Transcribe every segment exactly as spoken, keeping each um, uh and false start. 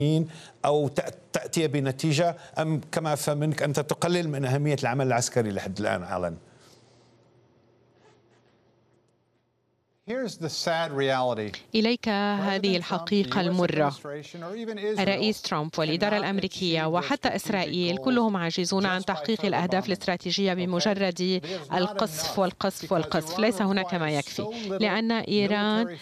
أو تأتي بنتيجة، أم كما فهمت أنت تقلل من أهمية العمل العسكري لحد الآن ألان؟ إليك هذه الحقيقة المرة. الرئيس ترامب والإدارة الأمريكية وحتى إسرائيل كلهم عاجزون عن تحقيق الأهداف الاستراتيجية بمجرد القصف والقصف والقصف. ليس هناك ما يكفي، لأن إيران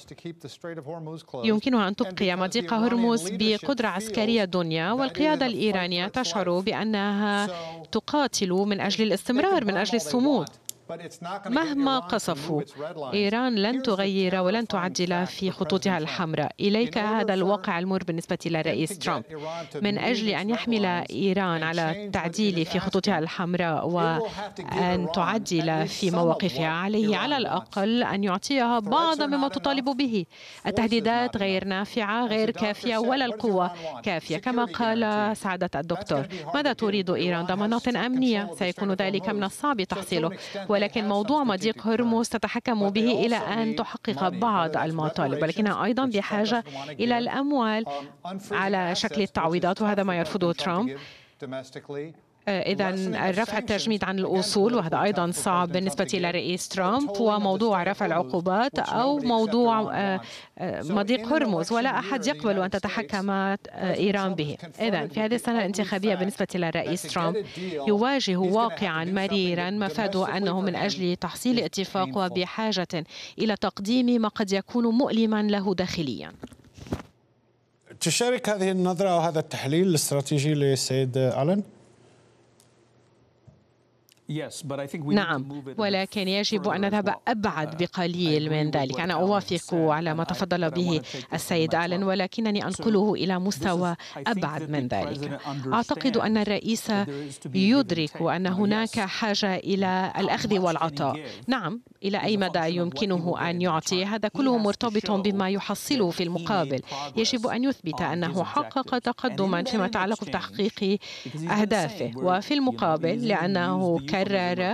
يمكنها أن تبقي مضيق هرمز بقدرة عسكرية دنيا، والقيادة الإيرانية تشعر بأنها تقاتل من أجل الاستمرار، من أجل الصمود. مهما قصفوا، إيران لن تغير ولن تعدل في خطوطها الحمراء. إليك هذا الواقع المر بالنسبة للرئيس ترامب. من أجل أن يحمل إيران على التعديل في خطوطها الحمراء وأن تعدل في مواقفها، عليه على الأقل أن يعطيها بعض مما تطالب به. التهديدات غير نافعة، غير كافية، ولا القوة كافية. كما قال سعادة الدكتور، ماذا تريد إيران؟ ضمانات أمنية، سيكون ذلك من الصعب تحصيله، ولكن موضوع مضيق هرمز تتحكم به إلى أن تحقق بعض المطالب، ولكنها أيضا بحاجة إلى الأموال على شكل التعويضات، وهذا ما يرفضه ترامب. إذا رفع التجميد عن الأصول، وهذا أيضا صعب بالنسبة لرئيس ترامب، وموضوع رفع العقوبات أو موضوع مضيق هرمز، ولا أحد يقبل أن تتحكم إيران به. إذا في هذه السنة الانتخابية بالنسبة للرئيس ترامب يواجه واقعا مريرا مفاده أنه من أجل تحصيل اتفاق وبحاجة إلى تقديم ما قد يكون مؤلما له داخليا. تشارك هذه النظرة أو هذا التحليل الاستراتيجي للسيد ألان؟ نعم، ولكن يجب أن نذهب أبعد بقليل من ذلك. أنا أوافق على ما تفضل به السيد ألان، ولكنني أنقله إلى مستوى أبعد من ذلك. أعتقد أن الرئيس يدرك أن هناك حاجة إلى الأخذ والعطاء. نعم، إلى أي مدى يمكنه أن يعطي؟ هذا كله مرتبط بما يحصله في المقابل. يجب أن يثبت أنه حقق تقدما فيما يتعلق بتحقيق أهدافه، وفي المقابل لأنه كرر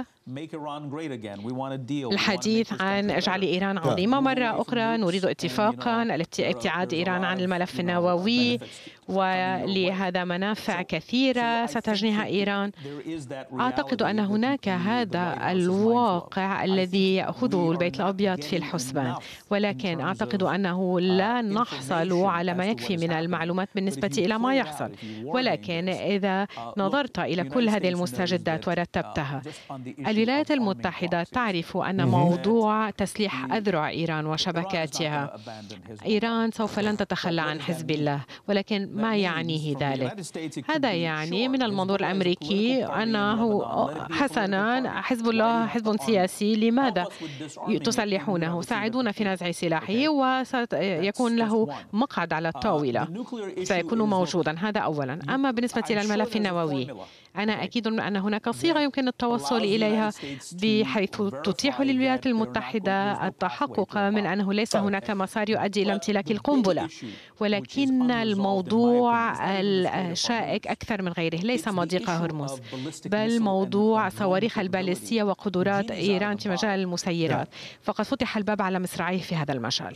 الحديث عن اجعال إيران عظيمة مرة أخرى، نريد اتفاقا ابتعاد إيران عن الملف النووي، ولهذا منافع كثيرة ستجنيها إيران. أعتقد أن هناك هذا الواقع الذي يأخذه البيت الأبيض في الحسبان، ولكن أعتقد أنه لا نحصل على ما يكفي من المعلومات بالنسبة إلى ما يحصل. ولكن إذا نظرت إلى كل هذه المستجدات ورتبتها، الولايات المتحدة تعرف أن موضوع تسليح أذرع إيران وشبكاتها، إيران سوف لن تتخلى عن حزب الله، ولكن ما يعنيه ذلك؟ هذا يعني من المنظور الأمريكي أنه حسنا، حزب الله حزب سياسي، لماذا تسلحونه؟ ساعدونا في نزع سلاحه وسيكون له مقعد على الطاولة، سيكون موجودا. هذا أولا. أما بالنسبة للملف النووي، أنا أكيد أن هناك صيغة يمكن التوصل إليها بحيث تتيح للولايات المتحدة التحقق من أنه ليس هناك مسار يؤدي إلى امتلاك القنبلة، ولكن الموضوع الشائك أكثر من غيره ليس مضيق هرمز، بل موضوع صواريخ الباليستية وقدرات إيران في مجال المسيرات. فقد فتح الباب على مصراعيه في هذا المجال.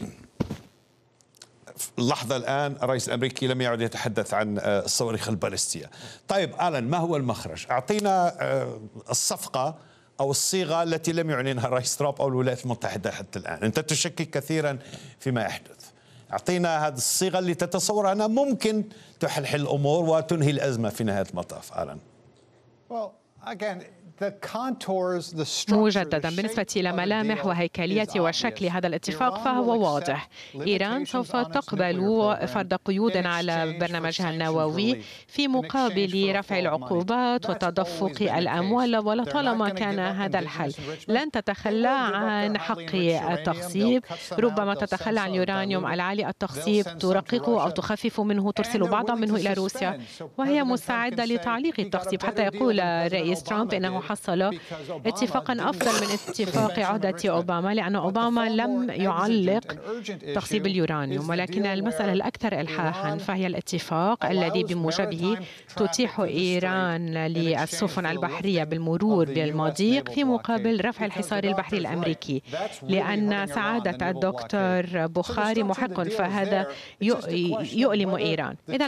اللحظة الآن الرئيس الأمريكي لم يعد يتحدث عن الصواريخ البالستية. طيب ألان، ما هو المخرج؟ أعطينا الصفقة أو الصيغة التي لم يعلنها الرئيس ترامب أو الولايات المتحدة حتى الآن. أنت تشكك كثيرا فيما يحدث. أعطينا هذه الصيغة اللي تتصور أنها ممكن تحلحل الأمور وتنهي الأزمة في نهاية المطاف. ألان. مجددا، بالنسبة إلى ملامح وهيكلية وشكل هذا الاتفاق فهو واضح. إيران سوف تقبل فرض قيود على برنامجها النووي في مقابل رفع العقوبات وتدفق الأموال، ولطالما كان هذا الحل لن تتخلى عن حق التخصيب. ربما تتخلى عن اليورانيوم العالي التخصيب، ترققه أو تخفف منه، ترسل بعضا منه إلى روسيا، وهي مستعدة لتعليق التخصيب. حتى يقول الرئيس ترامب إنه حصل اتفاقا أفضل من اتفاق عهدة أوباما، لأن أوباما لم يعلق تخصيب اليورانيوم، ولكن المسألة الأكثر إلحاحا فهي الاتفاق الذي بموجبه تتيح إيران للسفن البحرية بالمرور بالمضيق في مقابل رفع الحصار البحري الأمريكي، لأن سعادة الدكتور بوخاري محق، فهذا يؤلم إيران. إذا